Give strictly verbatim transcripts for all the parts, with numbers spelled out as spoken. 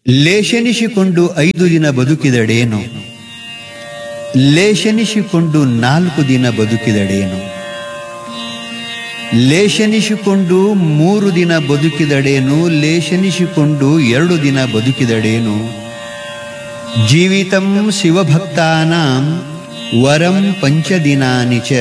ಲೇಷನಿಸಿಕೊಂಡು ಐದು ದಿನ ಬದುಕಿದಡೇನು, ಲೇಷನಿಸಿಕೊಂಡು ನಾಲ್ಕು ದಿನ ಬದುಕಿದಡೇನು, ಲೇಷನಿಸಿಕೊಂಡು ಮೂರು ದಿನ ಬದುಕಿದಡೇನು, ಲೇಷನಿಸಿಕೊಂಡು ಎರಡು ದಿನ ಬದುಕಿದಡೇನು. ಜೀವಿತಂ ಶಿವಭಕ್ತಾನಾಂ ವರಂ ಪಂಚದಿನಾನಿ ಚ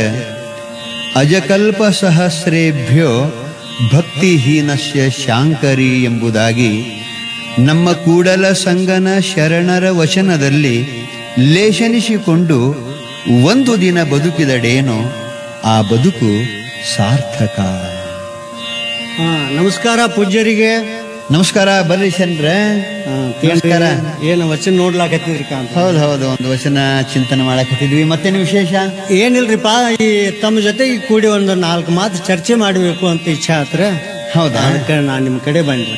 ಅಜಕಲ್ಪ ಸಹಸ್ರೇಭ್ಯೋ ಭಕ್ತಿಹೀನಸ್ಯ ಶಾಂಕರಿ ಎಂಬುದಾಗಿ ನಮ್ಮ ಕೂಡಲ ಸಂಗನ ಶರಣರ ವಚನದಲ್ಲಿ ಲೇಷನಿಸಿಕೊಂಡು ಒಂದು ದಿನ ಬದುಕಿದಡೇನೋ ಆ ಬದುಕು ಸಾರ್ಥಕ. ಹಾ, ನಮಸ್ಕಾರ ಪೂಜ್ಯರಿಗೆ. ನಮಸ್ಕಾರ, ಬರ್ರಿ ಶನ್ರ. ನಮಸ್ಕಾರ. ಏನು ವಚನ ನೋಡ್ಲಾಕತ್ತಿದ್ರಿ ಕಾಂತ? ಹೌದು ಹೌದು, ಒಂದು ವಚನ ಚಿಂತನೆ ಮಾಡಕತ್ತಿದ್ವಿ. ಮತ್ತೇನು ವಿಶೇಷ? ಏನಿಲ್ರಿಪ್ಪ, ಈ ತಮ್ಮ ಜೊತೆಗೆ ಕೂಡಿ ಒಂದು ನಾಲ್ಕು ಮಾತು ಚರ್ಚೆ ಮಾಡಬೇಕು ಅಂತ ಇಚ್ಛೆ ಆತ್ರ. ಹೌದಾ? ಅದಕ್ಕೆ ನಾನು ನಿಮ್ಮ ಕಡೆ ಬಂದ್ರಿ.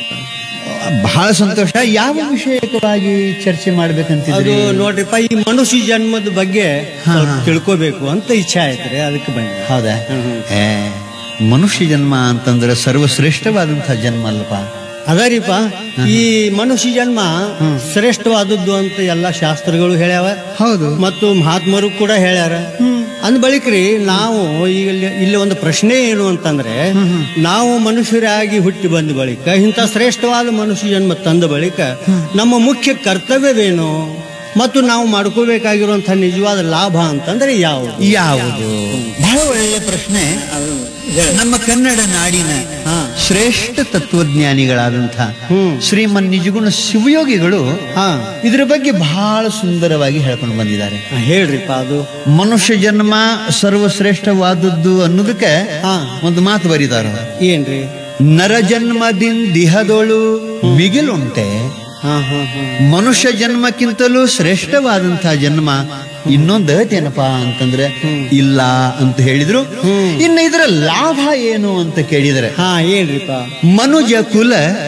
ಬಹಳ ಸಂತೋಷ. ಯಾವ ವಿಷಯಕವಾಗಿ ಚರ್ಚೆ ಅದು ಮಾಡ್ಬೇಕಂತಿದ್ರಿ? ನೋಡ್ರಿಪ್ಪ, ಈ ಮನುಷ್ಯ ಜನ್ಮದ ಬಗ್ಗೆ ಸ್ವಲ್ಪ ತಿಳ್ಕೋಬೇಕು ಅಂತ ಇಚ್ಛೆ ಆಯ್ತ್ರಿ, ಅದಕ್ಕೆ ಬಂದ್ರಿ. ಹೌದಾ? ಹ್ಮ್, ಹ್ಮ್. ಏ, ಮನುಷ್ಯ ಜನ್ಮ ಅಂತಂದ್ರೆ ಸರ್ವಶ್ರೇಷ್ಠವಾದಂತಹ ಜನ್ಮ ಅಲ್ಲಪ್ಪ. ಅದರಿಪ್ಪ, ಈ ಮನುಷ್ಯ ಜನ್ಮ ಶ್ರೇಷ್ಠವಾದದ್ದು ಅಂತ ಎಲ್ಲಾ ಶಾಸ್ತ್ರಗಳು ಹೇಳ್ಯಾವ. ಹೌದು. ಮತ್ತು ಮಹಾತ್ಮರು ಕೂಡ ಹೇಳ್ಯಾರ. ಅಂದ ಬಳಿಕ್ರಿ ನಾವು ಈಗ ಇಲ್ಲಿ- ಇಲ್ಲಿ ಒಂದು ಪ್ರಶ್ನೆ ಏನು ಅಂತಂದ್ರೆ, ನಾವು ಮನುಷ್ಯರಾಗಿ ಹುಟ್ಟಿ ಬಂದ ಬಳಿಕ ಇಂಥ ಶ್ರೇಷ್ಠವಾದ ಮನುಷ್ಯ ಜನ್ಮ ತಂದ ಬಳಿಕ ನಮ್ಮ ಮುಖ್ಯ ಕರ್ತವ್ಯವೇನು ಮತ್ತು ನಾವು ಮಾಡ್ಕೋಬೇಕಾಗಿರುವಂತಹ ನಿಜವಾದ ಲಾಭ ಅಂತಂದ್ರೆ ಯಾವುದು? ಯಾವುದು? ಬಹಳ ಒಳ್ಳೆಯ ಪ್ರಶ್ನೆ. ನಮ್ಮ ಕನ್ನಡ ನಾಡಿನ ಹಾ. ಶ್ರೇಷ್ಠ ತತ್ವಜ್ಞಾನಿಗಳಾದಂಥ ಹ್ಮ್. ಶ್ರೀಮನ್ ನಿಜಗುಣ ಶಿವಯೋಗಿಗಳು ಹಾ, ಇದರ ಬಗ್ಗೆ ಬಹಳ ಸುಂದರವಾಗಿ ಹೇಳ್ಕೊಂಡು ಬಂದಿದ್ದಾರೆ. ಹೇಳ್ರಿಪ್ಪ. ಅದು ಮನುಷ್ಯ ಜನ್ಮ ಸರ್ವಶ್ರೇಷ್ಠವಾದದ್ದು ಅನ್ನೋದಕ್ಕೆ ಹಾ. ಒಂದು ಮಾತು ಬರೀತಾರ. ಏನ್ರಿ? ನರಜನ್ಮದಿಂದ ದಿಹದೊಳು ಮಿಗಿಲುಂಟೆ. ಹಾ ಹಾ ಹಾ ಮನುಷ್ಯ ಜನ್ಮಕ್ಕಿಂತಲೂ ಶ್ರೇಷ್ಠವಾದಂತಹ ಜನ್ಮ ಇನ್ನೊಂದು ಏನಪ್ಪಾ ಅಂತಂದ್ರೆ ಇಲ್ಲ ಅಂತ ಹೇಳಿದ್ರು. ಇನ್ನು ಇದರ ಲಾಭ ಏನು ಅಂತ ಕೇಳಿದರೆ, ಹಾ ಏನ್ರಿಪ್ಪ? ಮನುಜ ಕುಲ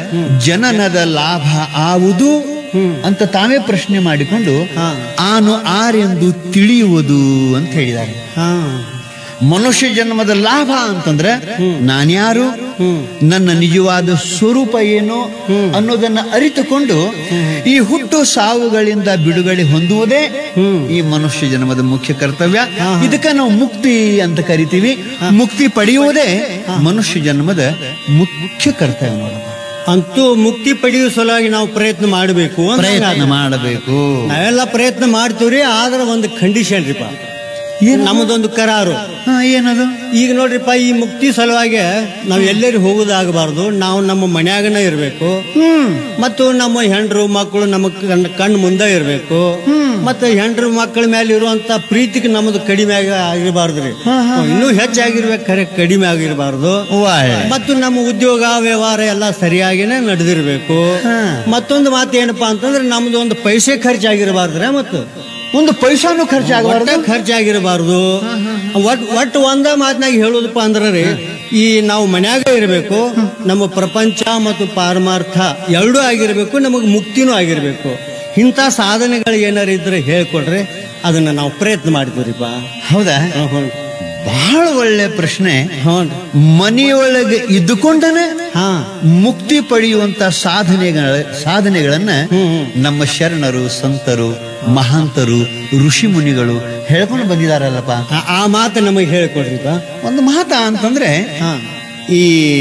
ಜನನದ ಲಾಭ ಆವುದು ಅಂತ ತಾವೇ ಪ್ರಶ್ನೆ ಮಾಡಿಕೊಂಡು ಹಾ. ಆನು ಆರೆಂದು ತಿಳಿಯುವುದು ಅಂತ ಹೇಳಿದ್ದಾರೆ. ಹಾ ಮನುಷ್ಯ ಜನ್ಮದ ಲಾಭ ಅಂತಂದ್ರೆ ನಾನ್ಯಾರು, ಹ್ಮ್. ನನ್ನ ನಿಜವಾದ ಸ್ವರೂಪ ಏನು ಅನ್ನೋದನ್ನ ಅರಿತುಕೊಂಡು ಈ ಹುಟ್ಟು ಸಾವುಗಳಿಂದ ಬಿಡುಗಡೆ ಹೊಂದುವುದೇ ಈ ಮನುಷ್ಯ ಜನ್ಮದ ಮುಖ್ಯ ಕರ್ತವ್ಯ. ಇದಕ್ಕೆ ನಾವು ಮುಕ್ತಿ ಅಂತ ಕರಿತೀವಿ. ಮುಕ್ತಿ ಪಡೆಯುವುದೇ ಮನುಷ್ಯ ಜನ್ಮದ ಮುಖ್ಯ ಕರ್ತವ್ಯ. ನೋಡಪ್ಪ, ಅಂತೂ ಮುಕ್ತಿ ಪಡೆಯುವ ಸಲುವಾಗಿ ನಾವು ಪ್ರಯತ್ನ ಮಾಡಬೇಕು. ಪ್ರಯತ್ನ ಮಾಡಬೇಕು. ನಾವೆಲ್ಲ ಪ್ರಯತ್ನ ಮಾಡ್ತೀವ್ರಿ, ಆದ್ರೆ ಒಂದು ಕಂಡೀಷನ್ ರೀಪ, ಏನು? ನಮ್ಮದೊಂದು ಕರಾರು. ಹಾ, ಏನದು? ಈಗ ನೋಡ್ರಿಪ್ಪ, ಈ ಮುಕ್ತಿ ಸಲುವಾಗಿ ನಾವು ಎಲ್ಲರೂ ಹೋಗುದಾಗಬಾರ್ದು. ನಾವು ನಮ್ಮ ಮನ್ಯಾಗನ ಇರ್ಬೇಕು. ಹ್ಮ್ ಮತ್ತು ನಮ್ಮ ಹೆಂಡ್ರು ಮಕ್ಕಳು ನಮ್ಮ ಕಣ್ ಕಣ್ಣು ಮುಂದೆ ಇರ್ಬೇಕು. ಮತ್ತೆ ಹೆಂಡ್ರು ಮಕ್ಕಳ ಮೇಲೆ ಇರುವಂತ ಪ್ರೀತಿಗೆ ನಮ್ಮದು ಕಡಿಮೆ ಆಗಿ ಆಗಿರಬಾರ್ದ್ರಿ. ಇನ್ನೂ ಹೆಚ್ಚಾಗಿರ್ಬೇಕು, ಖರೆ ಕಡಿಮೆ ಆಗಿರಬಾರ್ದು. ಒಳ್ಳೆ. ಮತ್ತು ನಮ್ಮ ಉದ್ಯೋಗ ವ್ಯವಹಾರ ಎಲ್ಲ ಸರಿಯಾಗಿನೇ ನಡೆದಿರ್ಬೇಕು. ಹಾ. ಮತ್ತೊಂದು ಮಾತು ಏನಪ್ಪಾ ಅಂತಂದ್ರೆ, ನಮ್ದು ಒಂದು ಪೈಸೆ ಖರ್ಚಾಗಿರಬಾರ್ದ್ರೆ, ಮತ್ತು ಒಂದು ಪೈಸಾನು ಖರ್ಚಾಗಬಾರ್ದು. ಒಟ್ಟ ಖರ್ಚಾಗಿರಬಾರ್ದು. ಒಟ್ ಒಟ್ಟು ಒಂದ ಮಾತನಾಗ ಹೇಳುದಪ್ಪ ಅಂದ್ರೆ ರೀ, ಈ ನಾವು ಮನ್ಯಾಗ ಇರಬೇಕು, ನಮ್ಮ ಪ್ರಪಂಚ ಮತ್ತು ಪಾರಮಾರ್ಥ ಎರಡೂ ಆಗಿರ್ಬೇಕು, ನಮಗ್ ಮುಕ್ತಿನೂ ಆಗಿರ್ಬೇಕು. ಇಂಥ ಸಾಧನೆಗಳು ಏನಾರು ಇದ್ರೆ ಹೇಳ್ಕೊಡ್ರಿ, ಅದನ್ನ ನಾವು ಪ್ರಯತ್ನ ಮಾಡ್ತೀವ್ರಿಪ್ಪ. ಹೌದಾ? ಹ್ಞೂ ಬಹಳ ಒಳ್ಳೆ ಪ್ರಶ್ನೆ. ಹ್ಞೂ ಮನೆಯೊಳಗೆ ಇದ್ದುಕೊಂಡನೆ ಹಾ ಮುಕ್ತಿ ಪಡೆಯುವಂತ ಸಾಧನೆಗಳ ಸಾಧನೆಗಳನ್ನ ಹ್ಮ್. ನಮ್ಮ ಶರಣರು, ಸಂತರು, ಮಹಾಂತರು, ಋಷಿ ಮುನಿಗಳು ಹೇಳ್ಕೊಂಡು ಬಂದಿದಾರಲ್ಲಪ್ಪ. ಆ- ಆ ಮಾತು ನಮಗೆ ಹೇಳ್ಕೊಡ್ರಿಪ್ಪ. ಒಂದು ಮಾತ ಅಂತಂದ್ರೆ, ಹಾ ಈ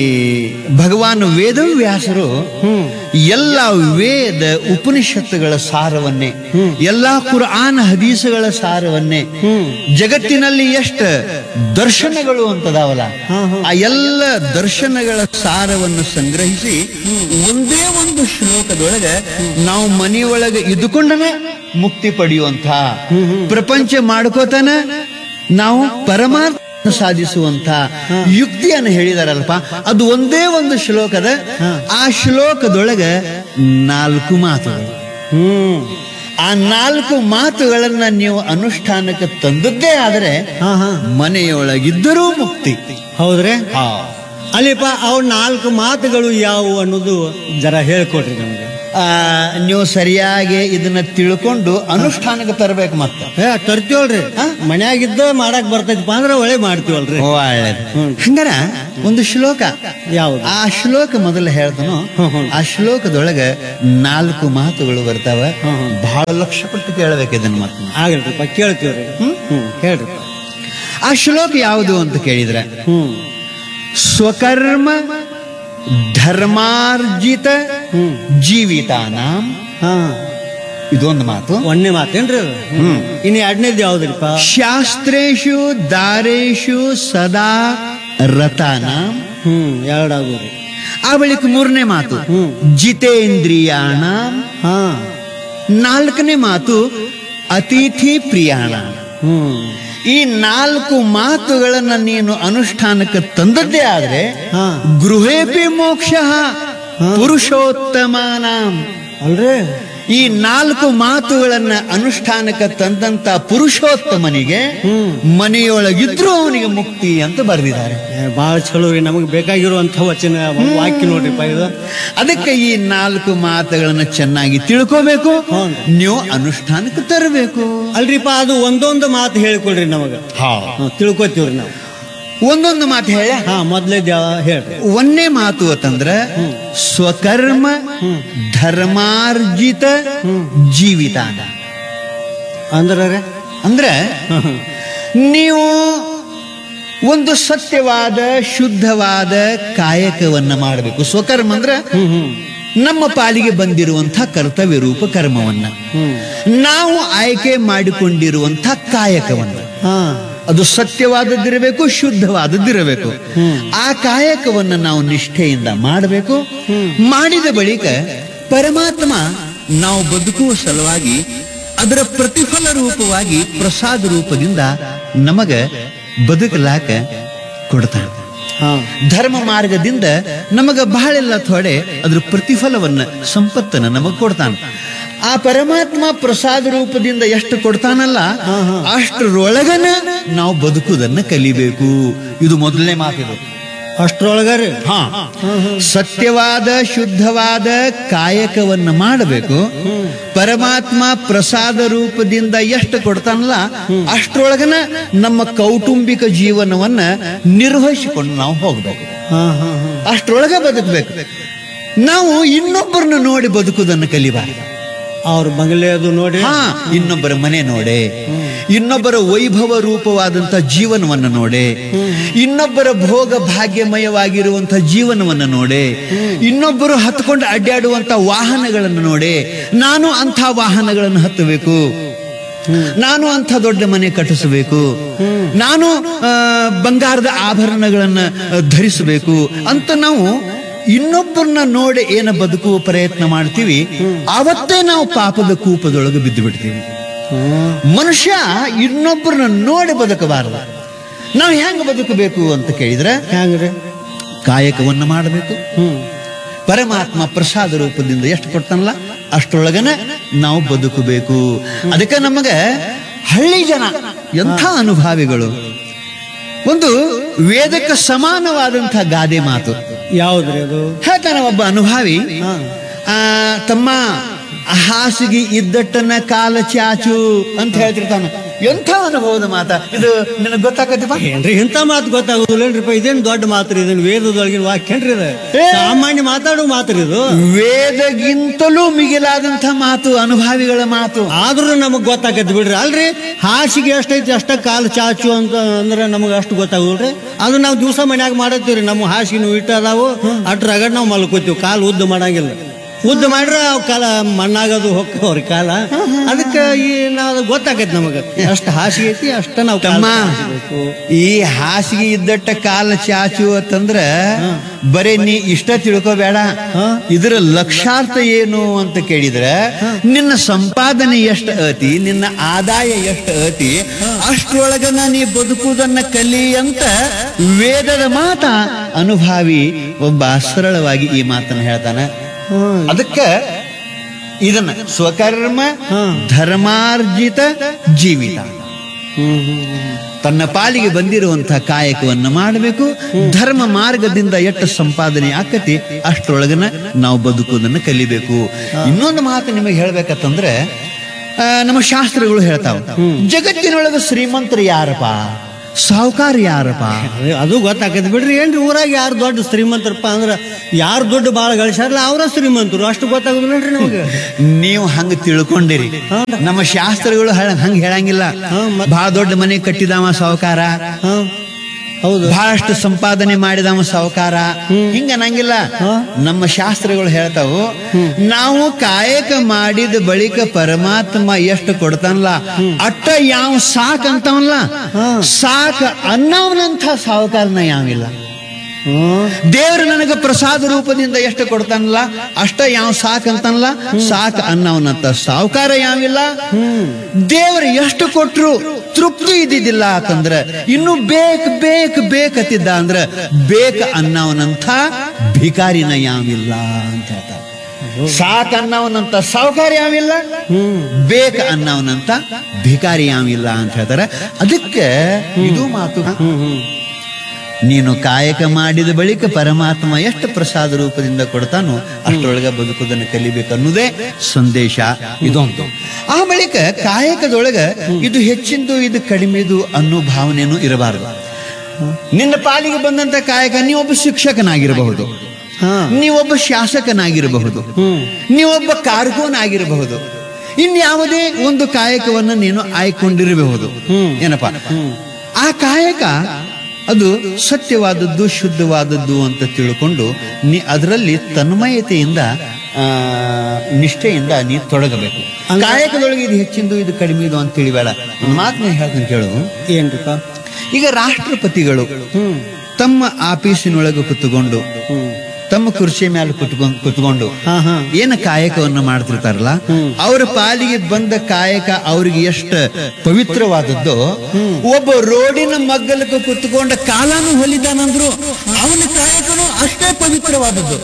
ಭಗವಾನ್ ವೇದವ್ಯಾಸರು ಹ್ಮ್ ಎಲ್ಲ ವೇದ ಉಪನಿಷತ್ತುಗಳ ಸಾರವನ್ನೇ, ಎಲ್ಲಾ ಕುರ್ಆನ್ ಹದೀಸುಗಳ ಸಾರವನ್ನೇ, ಹ್ಮ್ ಜಗತ್ತಿನಲ್ಲಿ ಎಷ್ಟು ದರ್ಶನಗಳು ಅಂತದಾವಲ್ಲ, ಹಾ, ಹಾ. ಆ ಎಲ್ಲ ದರ್ಶನಗಳ ಸಾರವನ್ನು ಸಂಗ್ರಹಿಸಿ ಒಂದೇ ಒಂದು ಶ್ಲೋಕದೊಳಗೆ ನಾವು ಮನೆಯೊಳಗೆ ಇದ್ದುಕೊಂಡನೆ ಮುಕ್ತಿ ಪಡೆಯುವಂತ, ಪ್ರಪಂಚ ಮಾಡ್ಕೋತಾನ ನಾವು ಪರಮಾರ್ಥ ಸಾಧಿಸುವಂತ ಯುಕ್ತಿಯನ್ನು ಹೇಳಿದಾರಲ್ಪ. ಅದು ಒಂದೇ ಒಂದು ಶ್ಲೋಕದ, ಆ ಶ್ಲೋಕದೊಳಗೆ ನಾಲ್ಕು ಮಾತುಗಳು. ಹ್ಮ್ ಆ ನಾಲ್ಕು ಮಾತುಗಳನ್ನ ನೀವು ಅನುಷ್ಠಾನಕ್ಕೆ ತಂದದ್ದೇ ಆದರೆ ಹಾ ಹಾ ಮನೆಯೊಳಗಿದ್ದರೂ ಮುಕ್ತಿ. ಹೌದ್ರಿ? ಹಾ. ಅಲ್ಲಿಪ್ಪ, ಅವ್ ನಾಲ್ಕು ಮಾತುಗಳು ಯಾವುವು ಅನ್ನೋದು ಜರ ಹೇಳ್ಕೊಡ್ರಿ ನಮ್ಗೆ. ಆ, ನೀವು ಸರಿಯಾಗಿ ಇದನ್ನ ತಿಳ್ಕೊಂಡು ಅನುಷ್ಠಾನಕ್ಕೆ ತರಬೇಕು ಮತ್ತೆ. ಏ ತರ್ತೀವಲ್ರಿ ಮನ್ಯಾಗಿದ್ದ ಮಾಡಕ್ ಬರ್ತೈತಿಪ್ಪ ಅಂದ್ರೆ ಒಳ್ಳೆ ಮಾಡ್ತೀವಲ್ರಿ. ಒಳ್ಳೇದು. ಹಂಗಾರ ಒಂದು ಶ್ಲೋಕ, ಯಾವ್ದು? ಆ ಶ್ಲೋಕ ಮೊದಲು ಹೇಳ್ತಾನೋ, ಆ ಶ್ಲೋಕದೊಳಗ ನಾಲ್ಕು ಮಾತುಗಳು ಬರ್ತಾವ. ಬಹಳ ಲಕ್ಷ ಕೊಟ್ಟು ಕೇಳಬೇಕು ಇದನ್ನ ಮತ್ತೆ. ಆಗಲ್ರಿಪ್ಪ ಕೇಳ್ತೀವ್ರಿ. ಹ್ಮ್ ಹ್ಮ್ ಹೇಳ್ರಿ. ಆ ಶ್ಲೋಕ ಯಾವುದು ಅಂತ ಕೇಳಿದ್ರೆ, ಹ್ಮ್ ಸ್ವಕರ್ಮ ಧರ್ಮಾರ್ಜಿತ ಜೀವಿತಾನಾಂ. ಹಾ ಇದೊಂದು ಮಾತು. ಒಂದನೇ ಮಾತೇನ್ರಿ ಅದು? ಹ್ಮ್. ಇನ್ನು ಎರಡನೇದು ಯಾವ್ದ್ರಿಪ್ಪ? ಶಾಸ್ತ್ರೇಶು ದಾರೇಶು ಸದಾ ರತಾನಾಂ. ಹ್ಮ್ ಎರಡಾಗೋರಿ. ಆ ಬಳಿಕ ಮೂರನೇ ಮಾತು ಹ್ಮ್. ಜಿತೇಂದ್ರಿಯಾಣ. ಹಾ ನಾಲ್ಕನೇ ಮಾತು ಅತಿಥಿ ಪ್ರಿಯಾಣ. ಹ್ಮ್ ಈ ನಾಲ್ಕು ಮಾತುಗಳನ್ನ ನೀನು ಅನುಷ್ಠಾನಕ್ಕೆ ತಂದದ್ದೇ ಆದ್ರೆ ಹಾ ಗೃಹೇಪಿ ಮೋಕ್ಷ ಪುರುಷೋತ್ತಮಾನಾಂ. ಅಲ್ರಿ ಈ ನಾಲ್ಕು ಮಾತುಗಳನ್ನ ಅನುಷ್ಠಾನಕ್ಕೆ ತಂದಂತ ಪುರುಷೋತ್ತಮನಿಗೆ ಮನೆಯೊಳಗಿದ್ರು ಅವನಿಗೆ ಮುಕ್ತಿ ಅಂತ ಬರೆದಿದ್ದಾರೆ. ಬಹಳ ಚಲೋ ರೀ, ನಮಗ್ ಬೇಕಾಗಿರುವಂತ ವಚನ ವಾಕ್ಯ ನೋಡ್ರಿಪ್ಪ ಇದು. ಅದಕ್ಕೆ ಈ ನಾಲ್ಕು ಮಾತುಗಳನ್ನ ಚೆನ್ನಾಗಿ ತಿಳ್ಕೋಬೇಕು, ನೀವು ಅನುಷ್ಠಾನಕ್ಕೆ ತರಬೇಕು. ಅಲ್ರಿಪ್ಪ ಅದು ಒಂದೊಂದು ಮಾತು ಹೇಳ್ಕೊಡ್ರಿ ನಮಗ. ಹಾ ತಿಳ್ಕೊತೀವ್ರಿ ನಾವು. ಒಂದೊಂದು ಮಾತು ಹೇಳ. ಹಾ ಮೊದ್ಲೇದ್ ಯಾವ ಹೇಳ್ರಿ. ಒಂದೇ ಮಾತು ಅಂತಂದ್ರ ಸ್ವಕರ್ಮ ಧರ್ಮಾರ್ಜಿತ ಜೀವಿತಾನ. ಅಂದ್ರ ಅಂದ್ರೆ ನೀವು ಒಂದು ಸತ್ಯವಾದ ಶುದ್ಧವಾದ ಕಾಯಕವನ್ನ ಮಾಡಬೇಕು. ಸ್ವಕರ್ಮ ಅಂದ್ರೆ ನಮ್ಮ ಪಾಲಿಗೆ ಬಂದಿರುವಂಥ ಕರ್ತವ್ಯ ರೂಪ ಕರ್ಮವನ್ನ, ನಾವು ಆಯ್ಕೆ ಮಾಡಿಕೊಂಡಿರುವಂಥ ಕಾಯಕವನ್ನ, ಅದು ಸತ್ಯವಾದದ್ದಿರಬೇಕು, ಶುದ್ಧವಾದದ್ದಿರಬೇಕು. ಆ ಕಾಯಕವನ್ನು ನಾವು ನಿಷ್ಠೆಯಿಂದ ಮಾಡಬೇಕು. ಮಾಡಿದ ಬಳಿಕ ಪರಮಾತ್ಮ ನಾವು ಬದುಕುವ ಸಲುವಾಗಿ ಅದರ ಪ್ರತಿಫಲ ರೂಪವಾಗಿ ಪ್ರಸಾದ ರೂಪದಿಂದ ನಮಗ ಬದುಕಲಾಕ ಕೊಡ್ತಾನೆ. ಧರ್ಮ ಮಾರ್ಗದಿಂದ ನಮಗ ಬಹಳೆಲ್ಲ ಥೋಡೆ ಅದ್ರ ಪ್ರತಿಫಲವನ್ನ ಸಂಪತ್ತನ್ನ ನಮಗ್ ಕೊಡ್ತಾನೆ. ಆ ಪರಮಾತ್ಮ ಪ್ರಸಾದ ರೂಪದಿಂದ ಎಷ್ಟು ಕೊಡ್ತಾನಲ್ಲ ಅಷ್ಟರೊಳಗನ ನಾವು ಬದುಕುವುದನ್ನ ಕಲಿಬೇಕು. ಇದು ಮೊದಲನೇ ಮಾತಿದು. ಅಷ್ಟರೊಳಗರಿ ಹಾ ಸತ್ಯವಾದ ಶುದ್ಧವಾದ ಕಾಯಕವನ್ನ ಮಾಡಬೇಕು. ಪರಮಾತ್ಮ ಪ್ರಸಾದ ರೂಪದಿಂದ ಎಷ್ಟು ಕೊಡ್ತಾನಲ್ಲ ಅಷ್ಟರೊಳಗನ ನಮ್ಮ ಕೌಟುಂಬಿಕ ಜೀವನವನ್ನ ನಿರ್ವಹಿಸಿಕೊಂಡು ನಾವು ಹೋಗ್ಬೇಕು. ಅಷ್ಟರೊಳಗೆ ಬದುಕಬೇಕು. ನಾವು ಇನ್ನೊಬ್ಬರನ್ನ ನೋಡಿ ಬದುಕುವುದನ್ನು ಕಲಿಬಾರದು. ಅವ್ರ ಬಂಗಲೆ ಅದು ನೋಡಿ, ಹಾ ಇನ್ನೊಬ್ಬರ ಮನೆ ನೋಡೆ, ಇನ್ನೊಬ್ಬರ ವೈಭವ ರೂಪವಾದಂತ ಜೀವನವನ್ನು ನೋಡೆ, ಇನ್ನೊಬ್ಬರ ಭೋಗ ಭಾಗ್ಯಮಯವಾಗಿರುವಂತ ಜೀವನವನ್ನು ನೋಡೆ, ಇನ್ನೊಬ್ಬರು ಹತ್ಕೊಂಡು ಅಡ್ಡಾಡುವಂತ ವಾಹನಗಳನ್ನು ನೋಡೆ, ನಾನು ಅಂಥ ವಾಹನಗಳನ್ನು ಹತ್ತಬೇಕು, ನಾನು ಅಂಥ ದೊಡ್ಡ ಮನೆ ಕಟ್ಟಿಸಬೇಕು, ನಾನು ಬಂಗಾರದ ಆಭರಣಗಳನ್ನ ಧರಿಸಬೇಕು ಅಂತ ನಾವು ಇನ್ನೊಬ್ಬರನ್ನ ನೋಡಿ ಏನ ಬದುಕುವ ಪ್ರಯತ್ನ ಮಾಡ್ತೀವಿ, ಆವತ್ತೇ ನಾವು ಪಾಪದ ಕೂಪದೊಳಗೆ ಬಿದ್ದು ಬಿಡ್ತೀವಿ. ಮನುಷ್ಯ ಇನ್ನೊಬ್ಬರನ್ನ ನೋಡಿ ಬದುಕಬಾರದು. ನಾವು ಹೆಂಗ ಬದುಕಬೇಕು ಅಂತ ಕೇಳಿದ್ರೆ ಹೆಂಗ್ರಿ? ಕಾಯಕವನ್ನ ಮಾಡಬೇಕು. ಪರಮಾತ್ಮ ಪ್ರಸಾದ ರೂಪದಿಂದ ಎಷ್ಟು ಕೊಡ್ತಾನಲ್ಲ ಅಷ್ಟರೊಳಗನ ನಾವು ಬದುಕಬೇಕು. ಅದಕ್ಕೆ ನಮಗ ಹಳ್ಳಿ ಜನ ಎಂಥ ಅನುಭಾವಿಗಳು. ಒಂದು ವೇದಕ್ಕೆ ಸಮಾನವಾದಂತಹ ಗಾದೆ ಮಾತು. ಯಾವ್ದ್ರಿ ಅದು? ಹೇಳ್ತಾನೆ ಒಬ್ಬ ಅನುಭಾವಿ, ಆ ತಮ್ಮ ಹಾಸಿಗೆ ಇದ್ದಟ್ಟನ್ನ ಕಾಲ ಚಾಚು ಅಂತ ಹೇಳ್ತಿರ್ತಾನ. ಎಂಥ ಅನುಭವದ ಮಾತ ಇದು, ನಿನಗೆ ಗೊತ್ತಾಗತ್ತಪ್ಪ? ಏನ್ರಿ ಇಂಥ ಮಾತು ಗೊತ್ತಾಗುದಿಲ್ಲೇನ್ರಿಪ್ಪ? ಇದೇನ್ ದೊಡ್ಡ ಮಾತ್ರಿ, ಇದನ್ ವೇದದೊಳಗಿನ ವಾಕ್ಯನ್ರಿ ಇದು. ಸಾಮಾನ್ಯ ಮಾತಾಡೋ ಮಾತ್ರಿ ಇದು. ವೇದಗಿಂತಲೂ ಮಿಗಿಲಾದಂಥ ಮಾತು, ಅನುಭಾವಿಗಳ ಮಾತು. ಆದ್ರೂ ನಮಗ್ ಗೊತ್ತಾಗತ್ ಬಿಡ್ರಿ. ಅಲ್ರಿ ಹಾಸಿಗೆ ಎಷ್ಟೈತಿ ಅಷ್ಟ ಕಾಲು ಚಾಚು ಅಂತ ಅಂದ್ರೆ ನಮಗ್ ಅಷ್ಟು ಗೊತ್ತಾಗುದಿಲ್ರಿ. ಅದು ನಾವು ದಿವಸ ಮನ್ಯಾಗ ಮಾಡತ್ತೀವ್ರಿ. ನಮ್ಮ ಹಾಸಿಗೆ ಇಟ್ಟ ಅದಾವು, ಅಷ್ಟ್ರ ರಗಡ್ ನಾವು ಮಲ್ಕೋತೀವಿ. ಕಾಲು ಉದ್ದ ಮಾಡಂಗಿಲ್ಲ. ಉದ್ದ ಮಾಡ್ರ ಅವ್ ಕಾಲ ಮಣ್ಣಾಗದು ಹೋಗ್ತವ್ರಿ ಕಾಲ. ಅದಕ್ಕೆ ಈ ನಾವು ಗೊತ್ತಾಗೈತಿ ನಮಗ ಅಷ್ಟ ಹಾಸಿಗೆ ಐತಿ ಅಷ್ಟ ನಾವು ತಮ್ಮ. ಈ ಹಾಸಿಗೆ ಇದ್ದಟ್ಟ ಕಾಲ ಚಾಚು ಅಂತಂದ್ರ ಬರೇ ನೀ ಇಷ್ಟ ತಿಳ್ಕೋಬೇಡ. ಇದರ ಲಕ್ಷಾರ್ಥ ಏನು ಅಂತ ಕೇಳಿದ್ರ, ನಿನ್ನ ಸಂಪಾದನೆ ಎಷ್ಟು ಅತಿ, ನಿನ್ನ ಆದಾಯ ಎಷ್ಟು ಅತಿ, ಅಷ್ಟರೊಳಗನ ನೀ ಬದುಕುವುದನ್ನ ಕಲಿ ಅಂತ ವೇದದ ಮಾತ ಅನುಭಾವಿ ಒಬ್ಬ ಸರಳವಾಗಿ ಈ ಮಾತನ್ನ ಹೇಳ್ತಾನೆ. ಅದಕ್ಕೆ ಇದನ್ನ ಸ್ವಕರ್ಮ ಧರ್ಮಾರ್ಜಿತ ಜೀವಿತ, ಹ್ಮ್ ಹ್ಮ್ ಹ್ಮ್ ತನ್ನ ಪಾಲಿಗೆ ಬಂದಿರುವಂತಹ ಕಾಯಕವನ್ನ ಮಾಡಬೇಕು. ಧರ್ಮ ಮಾರ್ಗದಿಂದ ಎಷ್ಟು ಸಂಪಾದನೆ ಆಕತಿ ಅಷ್ಟರೊಳಗನ ನಾವು ಬದುಕುವುದನ್ನು ಕಲಿಬೇಕು. ಇನ್ನೊಂದು ಮಾತು ನಿಮಗೆ ಹೇಳ್ಬೇಕಂತಂದ್ರೆ ಆ, ನಮ್ಮ ಶಾಸ್ತ್ರಗಳು ಹೇಳ್ತಾವ, ಜಗತ್ತಿನೊಳಗೆ ಶ್ರೀಮಂತರು ಯಾರಪ್ಪ, ಸಾಹುಕಾರ ಯಾರಪ್ಪ? ಅದೇ ಅದು ಗೊತ್ತಾಕೈತಿ ಬಿಡ್ರಿ. ಏನ್ರಿ ಊರಾಗ ಯಾರು ದೊಡ್ಡ ಶ್ರೀಮಂತರಪ್ಪ ಅಂದ್ರ ಯಾರು ದೊಡ್ಡ ಬಾಳ ಗಳಿಸ್ಯಾರಲ್ಲ ಅವ್ರ ಶ್ರೀಮಂತರು. ಅಷ್ಟು ಗೊತ್ತಾಗುದಿಲ್ಲನ್ರಿ ನಮಗೆ. ನೀವು ಹಂಗ ತಿಳ್ಕೊಂಡಿರಿ. ನಮ್ಮ ಶಾಸ್ತ್ರಗಳು ಹ- ಹಂಗ ಹೇಳಂಗಿಲ್ಲ. ಹಾ, ಮತ್- ಬಹಳ ದೊಡ್ಡ ಮನೆ ಕಟ್ಟಿದವ ಸಾಹುಕಾರ, ಹಾ ಹೌದು. ಬಹಳಷ್ಟು ಸಂಪಾದನೆ ಮಾಡಿದವ ಸಾಹುಕಾರ, ಹಿಂಗ ಅನ್ನಂಗಿಲ್ಲ. ನಮ್ಮ ಶಾಸ್ತ್ರಗಳು ಹೇಳ್ತಾವು, ನಾವು ಕಾಯಕ ಮಾಡಿದ ಬಳಿಕ ಪರಮಾತ್ಮ ಎಷ್ಟು ಕೊಡ್ತಾನಲ್ಲ ಅಟ್ಟ ಯಾವ ಸಾಕ್ ಅಂತವಲ್ಲ, ಸಾಕ್ ಅನ್ನವನಂಥ ಸಾಹುಕಾರನ ಯಾವಿಲ್ಲ. ಹ್ಮ್ ದೇವರು ನನಗೆ ಪ್ರಸಾದ ರೂಪದಿಂದ ಎಷ್ಟು ಕೊಡ್ತಾನಲ್ಲ ಅಷ್ಟ ಯಾವ ಸಾಕ್ ಅಂತನಲ್ಲ, ಸಾಕ್ ಅನ್ನವನಂತ ಸಾಹುಕಾರ ಯಾವಿಲ್ಲ. ದೇವರು ಎಷ್ಟು ಕೊಟ್ರು ತೃಪ್ತಿ ಇದ್ದಿದ್ದಿಲ್ಲ ಅಂತಂದ್ರ ಇನ್ನು ಬೇಕ್ ಬೇಕ್ ಬೇಕತ್ತಿದ್ದ ಅಂದ್ರ ಬೇಕ ಅನ್ನವನಂಥ ಭಿಕಾರಿನ ಯಾವಿಲ್ಲ ಅಂತ ಹೇಳ್ತಾರೆ. ಸಾಕ್ ಅನ್ನವನಂತ ಸಾಹುಕಾರ ಯಾವಿಲ್ಲ, ಬೇಕ ಅನ್ನವನಂತ ಭಿಕಾರಿ ಯಾವಿಲ್ಲ ಅಂತ ಹೇಳ್ತಾರೆ. ಅದಕ್ಕೆ ಇದು ಮಾತು, ನೀನು ಕಾಯಕ ಮಾಡಿದ ಬಳಿಕ ಪರಮಾತ್ಮ ಎಷ್ಟು ಪ್ರಸಾದ ರೂಪದಿಂದ ಕೊಡ್ತಾನೋ ಅಷ್ಟರೊಳಗ ಬದುಕುವುದನ್ನು ಕಲಿಬೇಕು ಅನ್ನೋದೇ ಸಂದೇಶ ಇದೊಂದು. ಆ ಬಳಿಕ ಕಾಯಕದೊಳಗ ಇದು ಹೆಚ್ಚಿಂದು ಇದು ಕಡಿಮೆದು ಅನ್ನೋ ಭಾವನೆನೂ ಇರಬಾರದು. ನಿನ್ನ ಪಾಲಿಗೆ ಬಂದಂತ ಕಾಯಕ ನೀವೊಬ್ಬ ಶಿಕ್ಷಕನಾಗಿರಬಹುದು, ನೀವೊಬ್ಬ ಶಾಸಕನಾಗಿರಬಹುದು, ನೀವೊಬ್ಬ ಕಾರ್ಕೂನಾಗಿರಬಹುದು, ಇನ್ಯಾವುದೇ ಒಂದು ಕಾಯಕವನ್ನು ನೀನು ಆಯ್ಕೊಂಡಿರಬಹುದು. ಏನಪ್ಪಾ ಆ ಕಾಯಕ ಅದು ಸತ್ಯವಾದದ್ದು ಶುದ್ಧವಾದದ್ದು ಅಂತ ತಿಳ್ಕೊಂಡು ನೀ ಅದರಲ್ಲಿ ತನ್ಮಯತೆಯಿಂದ ಆ ನಿಷ್ಠೆಯಿಂದ ನೀ ತೊಡಗಬೇಕು. ಕಾಯಕದೊಳಗೆ ಇದು ಹೆಚ್ಚಿಂದು ಇದು ಕಡಿಮೆದು ಅಂತ ತಿಳಿಬೇಡ. ಒಂದು ಮಾತನ್ನ ಹೇಳ್ತೀನಿ ಕೇಳು. ಏನ್ರಿಪ್ಪ? ಈಗ ರಾಷ್ಟ್ರಪತಿಗಳು ತಮ್ಮ ಆಫೀಸಿನೊಳಗೆ ಕುತ್ಕೊಂಡು ತಮ್ಮ ಕುರ್ಚಿ ಮೇಲೆ ಕುತ್ಕೊಂಡು ಕುತ್ಕೊಂಡು ಏನ ಕಾಯಕವನ್ನ ಮಾಡ್ತಿರ್ತಾರಲ್ಲ, ಅವರ ಪಾಲಿಗೆ ಬಂದ ಕಾಯಕ ಅವ್ರಿಗೆ ಎಷ್ಟು ಪವಿತ್ರವಾದದ್ದು. ಒಬ್ಬ ರೋಡಿನ ಮಗ್ಗಲಕ್ಕೆ ಕುತ್ಕೊಂಡ ಕಾಲನು ಹೊಲಿತಾನಂದ್ರು ಅವನ ಕಾಯಕನು ಅಷ್ಟೇ ಪವಿತ್ರವಾದದ್ದು.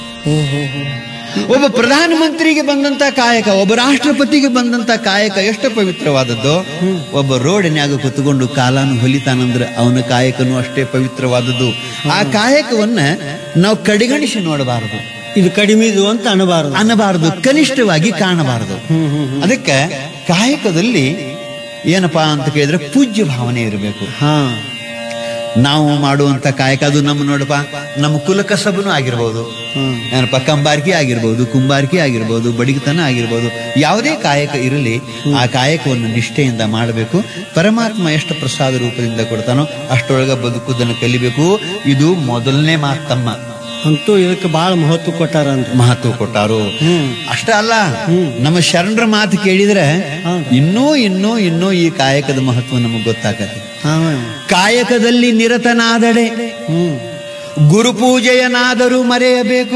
ಒಬ್ಬ ಪ್ರಧಾನ ಮಂತ್ರಿಗೆ ಬಂದಂತ ಕಾಯಕ, ಒಬ್ಬ ರಾಷ್ಟ್ರಪತಿಗೆ ಬಂದಂತ ಕಾಯಕ ಎಷ್ಟು ಪವಿತ್ರವಾದದ್ದು. ಒಬ್ಬ ರೋಡಿನ್ಯಾಗ ಕುತ್ಕೊಂಡು ಕಾಲನು ಹೊಲಿತಾನಂದ್ರೆ ಅವನ ಕಾಯಕನು ಅಷ್ಟೇ ಪವಿತ್ರವಾದದ್ದು. ಆ ಕಾಯಕವನ್ನ ನಾವು ಕಡೆಗಣಿಸಿ ನೋಡಬಾರದು, ಇದು ಕಡಿಮೆದು ಅಂತ ಅನ್ನಬಾರದು ಅನ್ನಬಾರದು ಕನಿಷ್ಠವಾಗಿ ಕಾಣಬಾರದು. ಅದಕ್ಕೆ ಕಾಯಕದಲ್ಲಿ ಏನಪ್ಪಾ ಅಂತ ಕೇಳಿದ್ರೆ ಪೂಜ್ಯ ಭಾವನೆ ಇರಬೇಕು. ಹಾ ನಾವು ಮಾಡುವಂತ ಕಾಯಕ ಅದು ನಮ್ಮ ನೋಡಪ್ಪ ನಮ್ಮ ಕುಲಕಸಬನು ಆಗಿರ್ಬೋದು, ಏನಪ್ಪ ಕಂಬಾರಿಕೆ ಆಗಿರ್ಬೋದು, ಕುಂಬಾರಿಕೆ ಆಗಿರ್ಬೋದು, ಬಡಿಗತನ ಆಗಿರ್ಬೋದು, ಯಾವುದೇ ಕಾಯಕ ಇರಲಿ ಆ ಕಾಯಕವನ್ನು ನಿಷ್ಠೆಯಿಂದ ಮಾಡಬೇಕು. ಪರಮಾತ್ಮ ಎಷ್ಟು ಪ್ರಸಾದ ರೂಪದಿಂದ ಕೊಡ್ತಾನೋ ಅಷ್ಟೊಳಗ ಬದುಕುವುದನ್ನು ಕಲಿಬೇಕು. ಇದು ಮೊದಲನೇ ಮಾತಮ್ಮ. ಅಂತೂ ಇದಕ್ಕೆ ಬಹಳ ಮಹತ್ವ ಕೊಟ್ಟಾರ ಅಂತ ಮಹತ್ವ ಕೊಟ್ಟಾರು. ಅಷ್ಟ ಅಲ್ಲ, ನಮ್ಮ ಶರಣರ ಮಾತು ಕೇಳಿದ್ರೆ ಇನ್ನೂ ಇನ್ನೂ ಇನ್ನೂ ಈ ಕಾಯಕದ ಮಹತ್ವ ನಮಗ್ ಗೊತ್ತಾಗತ್ತೆ. ಕಾಯಕದಲ್ಲಿ ನಿರತನಾದಡೆ ಗುರು ಪೂಜೆಯನಾದರೂ ಮರೆಯಬೇಕು,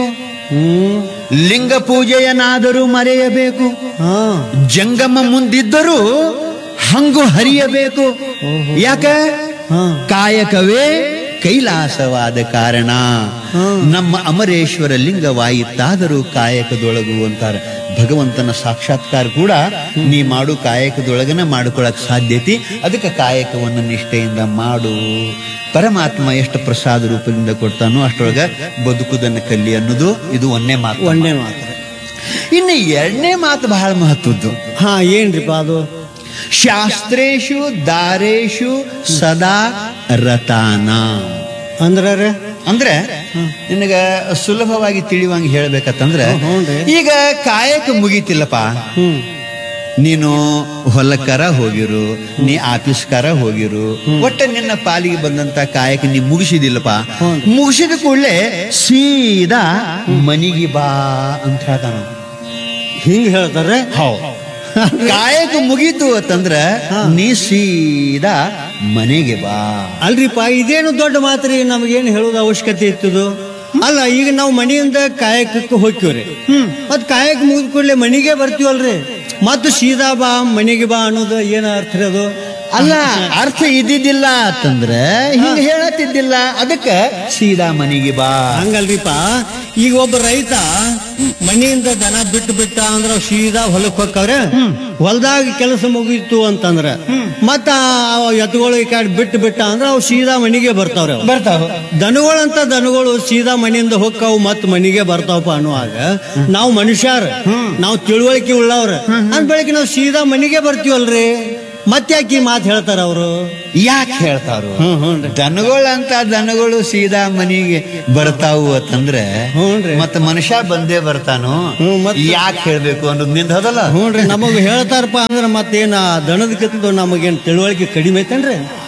ಲಿಂಗ ಪೂಜೆಯನಾದರೂ ಮರೆಯಬೇಕು, ಜಂಗಮ ಮುಂದಿದ್ದರೂ ಹಂಗು ಹರಿಯಬೇಕು. ಯಾಕ? ಕಾಯಕವೇ ಕೈಲಾಸವಾದ ಕಾರಣ. ನಮ್ಮ ಅಮರೇಶ್ವರ ಲಿಂಗವಾಯಿತಾದರೂ ಕಾಯಕದೊಳಗು ಅಂತಾರೆ. ಭಗವಂತನ ಸಾಕ್ಷಾತ್ಕಾರ ಕೂಡ ನೀ ಮಾಡು ಕಾಯಕದೊಳಗನ ಮಾಡ್ಕೊಳಕ್ ಸಾಧ್ಯತೆ. ಅದಕ್ಕೆ ಕಾಯಕವನ್ನು ನಿಷ್ಠೆಯಿಂದ ಮಾಡು. ಪರಮಾತ್ಮ ಎಷ್ಟು ಪ್ರಸಾದ ರೂಪದಿಂದ ಕೊಡ್ತಾನೋ ಅಷ್ಟೊಳಗ ಬದುಕುದನ್ನು ಕಲಿ ಅನ್ನೋದು ಇದು ಒಂದೇ ಮಾತು. ಒಂದೇ ಮಾತು. ಇನ್ನು ಎರಡನೇ ಮಾತು ಬಹಳ ಮಹತ್ವದ್ದು. ಹಾ ಏನ್ರಿಪ್ಪ ಅದು? ಶಾಸ್ತ್ರೇಶು ದಾರೇಶು ಸದಾ ರತಾನ. ಅಂದ್ರ ಅಂದ್ರೆ ನಿನಗ ಸುಲಭವಾಗಿ ತಿಳಿಯುವಂಗ ಹೇಳ್ಬೇಕಂದ್ರೆ, ಈಗ ಕಾಯಕ ಮುಗೀತಿಲ್ಲಪ್ಪ, ನೀನು ಹೊಲಕ್ಕರ ಹೋಗಿರು, ನೀ ಆಫೀಸ್ಕರ ಹೋಗಿರು, ಒಟ್ಟ ನಿನ್ನ ಪಾಲಿಗೆ ಬಂದಂತ ಕಾಯಕ ನೀ ಮುಗಿಸಿದಿಲ್ಲಪ್ಪ. ಮುಗಿಸಿದ ಕೂಡಲೇ ಸೀದಾ ಮನಿಗೆ ಬಾ ಅಂತ ಹೇಳ್ತಾನ. ಹಿಂಗ ಹೇಳ್ತಾರೆ. ಹೌದು, ಕಾಯಕ ಮುಗೀತು ಅಂತಂದ್ರ ನೀ ಸೀದಾ ಮನೆಗೆ ಬಾ. ಅಲ್ರಿಪ್ಪ, ಇದೇನು ದೊಡ್ಡ ಮಾತ್ರಿ, ನಮಗೇನು ಹೇಳೋದು ಅವಶ್ಯಕತೆ ಇರ್ತದ? ಅಲ್ಲ, ಈಗ ನಾವು ಮನೆಯಿಂದ ಕಾಯಕಕ್ಕೆ ಹೋಗ್ತೀವ್ರಿ, ಮತ್ ಕಾಯಕ ಮುಗಿದ ಕೂಡಲೇ ಮನೆಗೆ ಬರ್ತೀವಲ್ರಿ, ಮತ್ ಸೀದಾ ಬಾ ಮನೆಗೆ ಬಾ ಅನ್ನೋದು ಏನ ಅರ್ಥ ಅದು? ಅಲ್ಲ, ಅರ್ಥ ಇದ್ದಿದ್ದಿಲ್ಲ ಅಂತಂದ್ರೆ ಹಿಂಗ ಹೇಳತ್ತಿದ್ದಿಲ್ಲ. ಅದಕ್ಕೆ ಸೀದಾ ಮನೆಗೆ ಬಾ ಹಂಗಲ್ರಿಪ್ಪ. ಈಗ ಒಬ್ಬ ರೈತ ಮನೆ ಮನೆಯಿಂದ ದನ ಬಿಟ್ಟು ಬಿಟ್ಟ ಅಂದ್ರ ಅವ್ ಸೀದಾ ಹೊಲಕ್ ಹೋಗ್ತಾವ್ರೆ. ಹೊಲದಾಗ ಕೆಲಸ ಮುಗೀತು ಅಂತಂದ್ರ ಮತ್ತ ಆ ಎತ್ತುಗಳು ಈ ಕಡೆ ಬಿಟ್ಟು ಬಿಟ್ಟ ಅಂದ್ರ ಅವ್ ಸೀದಾ ಮನಿಗೆ ಬರ್ತಾವ್ರೆ. ಅವು ಬರ್ತಾವ. ದನಗಳಂತ ದನಗಳು ಸೀದಾ ಮನೆಯಿಂದ ಹೋಗ್ತಾವ್ ಮತ್ ಮನಿಗೆ ಬರ್ತಾವಪ್ಪ ಅನ್ನುವಾಗ ನಾವು ಮನುಷ್ಯರ ನಾವು ತಿಳುವಳಿಕೆ ಉಳ್ಳವ್ರ ಅಂದ್ ಬೆಳಿಗ್ಗೆ ನಾವು ಸೀದಾ ಮನಿಗೆ ಬರ್ತೀವಲ್ರಿ. ಮತ್ತ್ಯಾಕೆ ಮಾತು ಹೇಳ್ತಾರ ಅವರು? ಯಾಕೆ ಹೇಳ್ತಾರು? ಹ್ಮ್ ಹ್ಞೂನ್ರಿ ದನಗಳಂತ ದನಗಳು ಸೀದಾ ಮನಿಗೆ ಬರ್ತಾವು ಅಂತಂದ್ರೆ ಹ್ಞೂನ್ರಿ ಮತ್ತ ಮನುಷ್ಯ ಬಂದೇ ಬರ್ತಾನು. ಹ್ಮ್, ಮತ್ತ್- ಯಾಕೆ ಹೇಳ್ಬೇಕು ಅನ್ನೋದು ನಿಂದ ಹೌದಲ್ಲ. ಹ್ಞೂನ್ರಿ ನಮಗ್ ಹೇಳ್ತಾರಪ್ಪ ಅಂದ್ರ ಮತ್ತೇನ ದನದ ಕಿತ್ತು ನಮಗೇನ್ ತಿಳುವಳಿಕೆ ಕಡಿಮೆ ಐತೇನ್ರಿ?